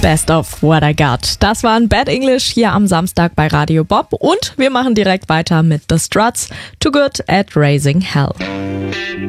Best of What I Got. Das war ein Bad English hier am Samstag bei Radio Bob. Und wir machen direkt weiter mit The Struts, Too Good at Raising Hell.